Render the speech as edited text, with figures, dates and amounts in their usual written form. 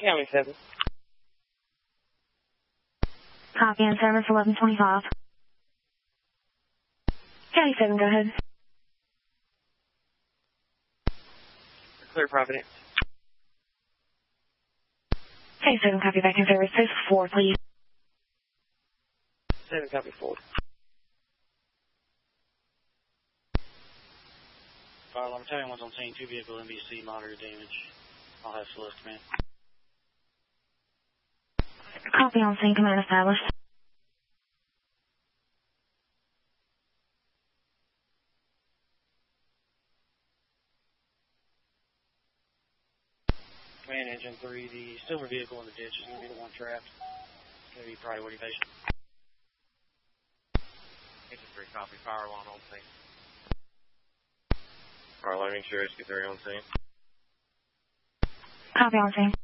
County 7. Copy on service 1125. County 7, go ahead. Clear Providence. County 7, copy back in service 4, please. 7, copy 4. Fire alarm battalion 1's on scene, 2 vehicle NBC, moderate damage. I'll have Celeste command. Copy on scene, command established. Command engine 3, the silver vehicle in the ditch is going to be the one trapped. It's going to be priority patient. Engine 3, copy. Fire alarm on scene. Fire alarm, make sure rescue 3 on scene. Copy on scene.